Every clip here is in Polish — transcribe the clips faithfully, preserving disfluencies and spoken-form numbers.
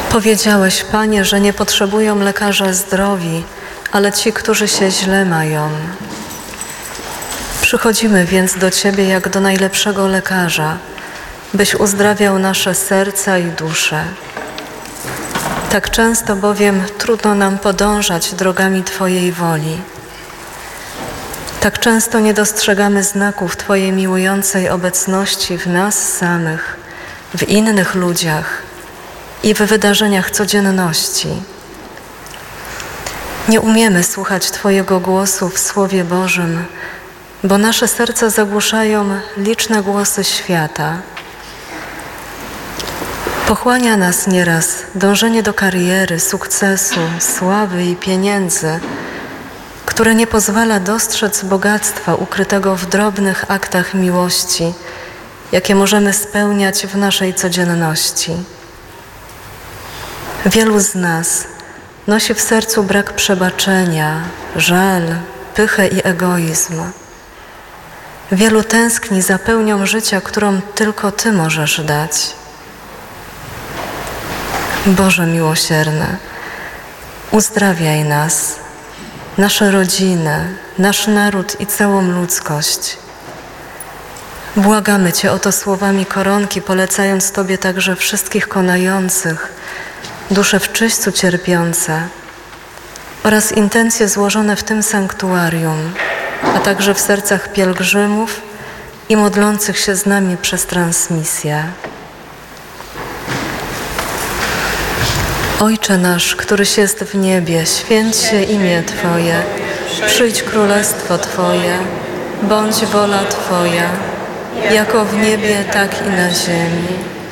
Powiedziałeś, Panie, że nie potrzebują lekarza zdrowi, ale ci, którzy się źle mają. Przychodzimy więc do Ciebie jak do najlepszego lekarza, byś uzdrawiał nasze serca i dusze. Tak często bowiem trudno nam podążać drogami Twojej woli. Tak często nie dostrzegamy znaków Twojej miłującej obecności w nas samych, w innych ludziach i w wydarzeniach codzienności. Nie umiemy słuchać Twojego głosu w Słowie Bożym, bo nasze serca zagłuszają liczne głosy świata. Pochłania nas nieraz dążenie do kariery, sukcesu, sławy i pieniędzy, które nie pozwala dostrzec bogactwa ukrytego w drobnych aktach miłości, jakie możemy spełniać w naszej codzienności. Wielu z nas nosi w sercu brak przebaczenia, żal, pychę i egoizm. Wielu tęskni za pełnią życia, którą tylko Ty możesz dać. Boże miłosierny, uzdrawiaj nas, nasze rodziny, nasz naród i całą ludzkość. Błagamy Cię o to słowami koronki, polecając Tobie także wszystkich konających, dusze w czyśćcu cierpiące oraz intencje złożone w tym sanktuarium, a także w sercach pielgrzymów i modlących się z nami przez transmisję. Ojcze nasz, któryś jest w niebie, święć się imię Twoje, przyjdź królestwo Twoje, bądź wola Twoja, jako w niebie, tak i na ziemi.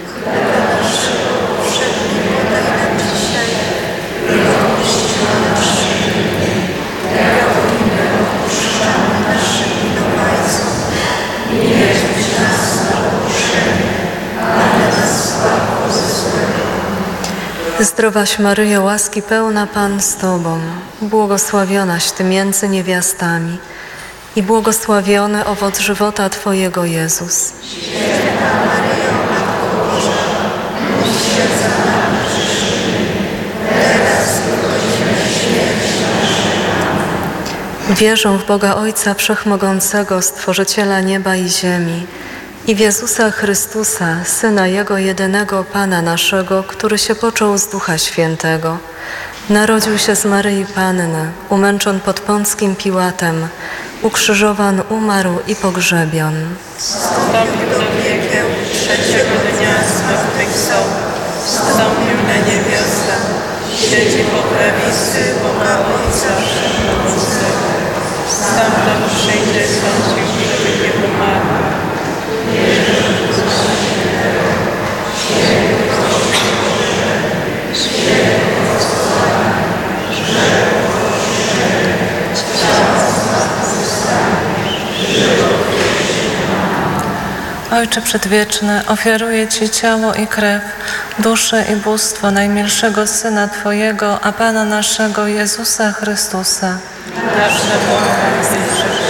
Zdrowaś Maryjo, łaski pełna, Pan z Tobą, błogosławionaś Ty między niewiastami i błogosławiony owoc żywota Twojego, Jezus. Święta Maryjo, Matko Boża, módl się za nami grzesznymi, teraz i w godzinę śmierci naszej. Wierzę w Boga Ojca Wszechmogącego, Stworzyciela nieba i ziemi, i w Jezusa Chrystusa, Syna Jego jedynego, Pana naszego, który się począł z Ducha Świętego. Narodził się z Maryi Panny, umęczon pod Pąckim Piłatem, ukrzyżowan, umarł i pogrzebion. Wstąpił do piekieł, trzeciego dnia zmartwychwstał, wstąpił na niebiosa, siedzi po prawicy Boga Ojca Wszechmogącego. Stamtąd przyjdzie sądzić żywych i umarłych. Ojcze Przedwieczny, ofiaruję Ci ciało i krew, duszę i bóstwo najmilszego Syna Twojego, a Pana naszego Jezusa Chrystusa. Nasze błaganie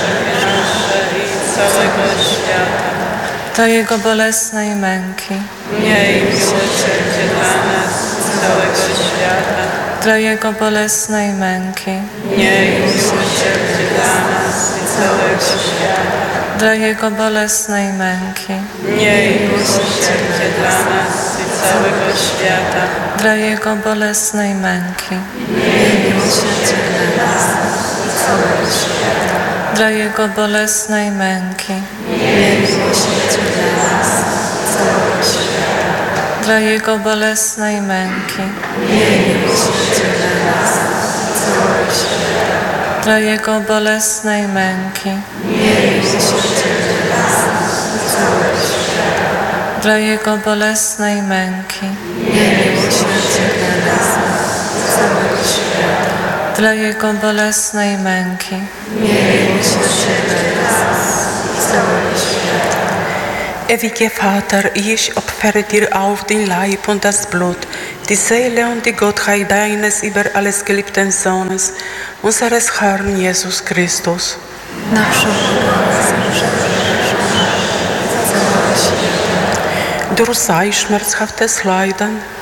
i całego świata. Do Jego bolesnej męki, Miej miłosierdzie dla nas i całego świata. dla Jego bolesnej męki, Miej miłosierdzie dla nas i całego świata. dla Jego bolesnej męki, Miej miłosierdzie dla nas i całego świata. dla Jego bolesnej męki, Miej miłosierdzie dla nas i całego świata. dla Jego bolesnej męki, Miej miłosierdzie dla nas i całego świata. dla Jego bolesnej męki, Miej miłosierdzie dla nas i całego świata. dla Jego bolesnej męki, Miej miłosierdzie dla nas i całego świata. dla Jego bolesnej męki, Miej miłosierdzie dla nas i całego świata. dla Jego bolesnej męki. Miej miłosierdzie dla nas i całego świata. Ewige Vater, ich opfere dir auf den Leib und das Blut, die Seele und die Gottheit deines über alles geliebten Sohnes, unseres Herrn Jesus Christus. Na przebłaganie za grzechy całego świata. Durch sein schmerzhaftes Leiden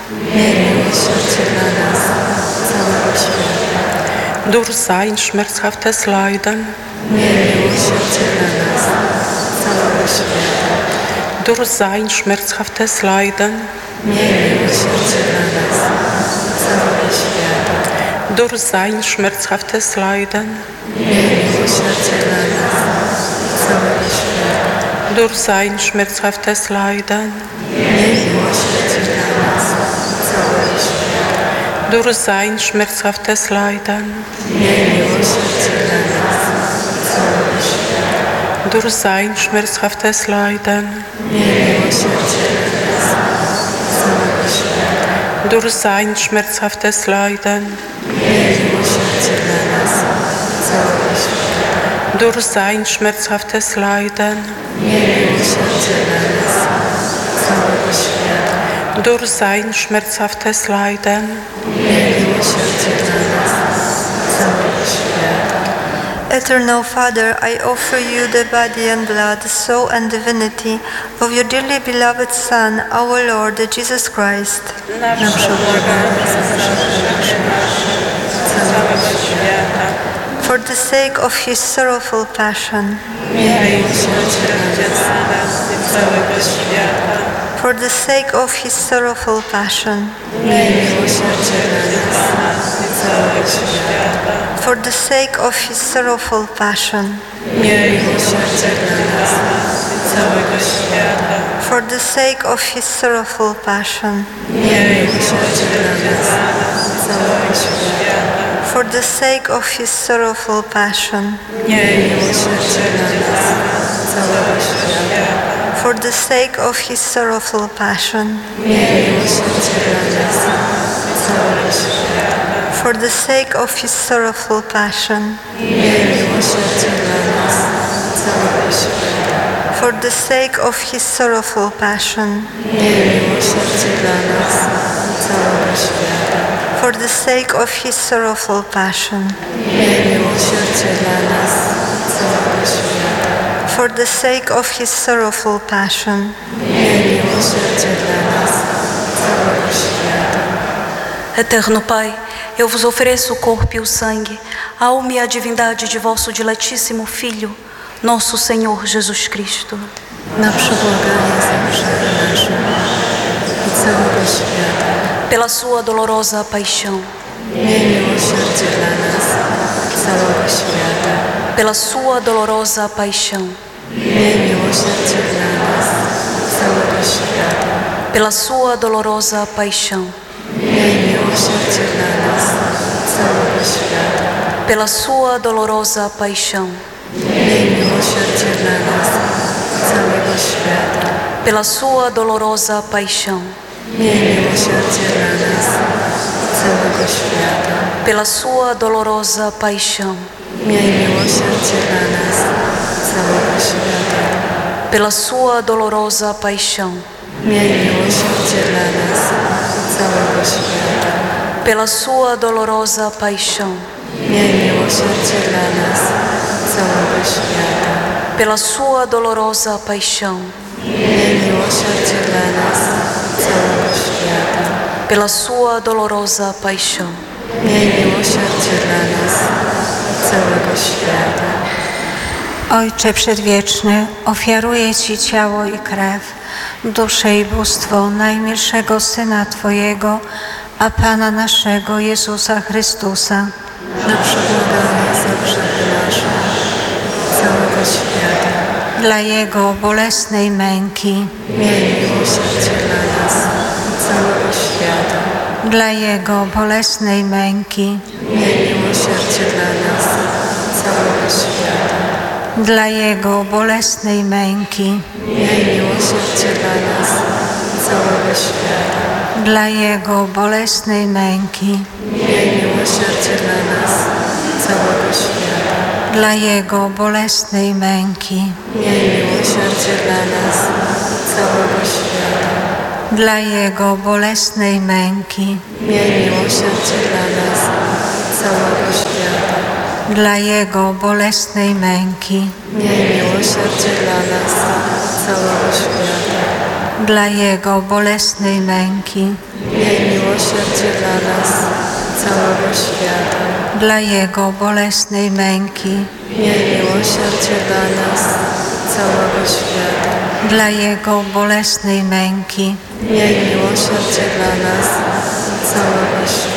Miej miłosierdzie dla nas, całego świata. Durch sein schmerzhaftes Leiden, Miej miłosierdzie dla nas, całego świata. durch sein schmerzhaftes Leiden, Miej miłosierdzie dla nas, całego świata. durch sein schmerzhaftes Leiden, Miej miłosierdzie dla nas, całego świata. durch sein schmerzhaftes Leiden, Miej miłosierdzie dla nas, całego świata. durch sein schmerzhaftes Leiden, Miej miłosierdzie dla nas, całego świata. durch sein schmerzhaftes Leiden, Miej miłosierdzie dla nas, całego świata. durch sein schmerzhaftes Leiden, Miej miłosierdzie dla nas, całego świata. durch sein schmerzhaftes Leiden, Miej miłosierdzie dla nas, całego świata. durch sein schmerzhaftes Leiden, Miej miłosierdzie dla nas, całego świata. Eternal Father, I offer you the body and blood, soul and divinity of your dearly beloved Son, our Lord Jesus Christ, Na przebłaganie za grzechy nasze, całego świata. for the sake of his sorrowful passion, Miej miłosierdzie dla nas, całego świata. for the sake of his sorrowful passion, Miej miłosierdzie dla nas, całego świata. for the sake of his sorrowful passion, Miej miłosierdzie dla nas, całego świata. for the sake of his sorrowful passion, Miej miłosierdzie dla nas, całego świata. for the sake of his sorrowful passion, Miej miłosierdzie dla nas, całego świata. for the sake of his sorrowful passion, Miej miłosierdzie dla nas, całego świata. for the sake of his sorrowful passion, Miej miłosierdzie dla nas, całego świata. for the sake of his sorrowful passion, Miej miłosierdzie dla nas, całego świata. for the sake of his sorrowful passion, Miej miłosierdzie dla nas, całego świata. for the sake of his sorrowful passion, Miej miłosierdzie dla nas, całego świata. Eterno Pai, eu vos ofereço o corpo e o sangue, a alma e a divindade de vosso diletíssimo Filho, nosso Senhor Jesus Cristo, Na przebłaganie za grzechy nasze i całego świata. pela sua dolorosa paixão, Miej miłosierdzie dla nas, całego świata. pela sua dolorosa paixão, Miej miłosierdzie dla nas, całego świata. pela sua dolorosa paixão, Miej miłosierdzie dla nas, całego świata. pela sua dolorosa paixão, Miej miłosierdzie dla nas, całego świata. pela sua dolorosa paixão, Miej miłosierdzie dla nas, całego świata. pela sua dolorosa paixão, Miej miłosierdzie dla nas, całego świata. pela sua dolorosa paixão, Miej miłosierdzie dla nas, całego świata. pela sua dolorosa paixão, Miej miłosierdzie dla nas, całego świata. pela sua dolorosa paixão, Miej miłosierdzie dla nas, całego świata. pela sua dolorosa paixão, Miej miłosierdzie dla nas, całego świata. Ojcze Przedwieczny, ofiaruję Ci ciało i krew, duszę i bóstwo najmilszego Syna Twojego, a Pana naszego Jezusa Chrystusa, Na przebłaganie za grzechy nasze, całego świata. dla Jego bolesnej męki, Miej miłosierdzie dla nas, całego świata. dla Jego bolesnej męki, Miej miłosierdzie dla nas, całego świata. dla Jego bolesnej męki, Miej miłosierdzie dla nas, całego świata. dla Jego bolesnej męki, Miej miłosierdzie dla nas, całego świata. dla Jego bolesnej męki, Miej miłosierdzie dla nas, całego świata. dla Jego bolesnej męki, Miej miłosierdzie dla nas, całego świata. dla Jego bolesnej męki, Miej miłosierdzie dla nas, całego świata. dla Jego bolesnej męki, Miej miłosierdzie dla nas, całego świata. dla Jego bolesnej męki, Miej miłosierdzie dla nas, całego świata. dla Jego bolesnej męki, Miej miłosierdzie dla nas, całego świata.